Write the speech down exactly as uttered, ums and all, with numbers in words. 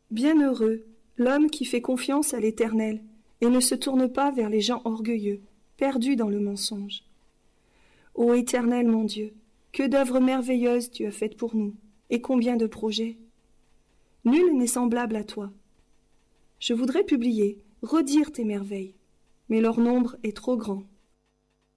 Bienheureux l'homme qui fait confiance à l'Éternel et ne se tourne pas vers les gens orgueilleux, perdus dans le mensonge. Ô Éternel mon Dieu, que d'œuvres merveilleuses tu as faites pour nous, et combien de projets! Nul n'est semblable à toi. Je voudrais publier, redire tes merveilles, mais leur nombre est trop grand.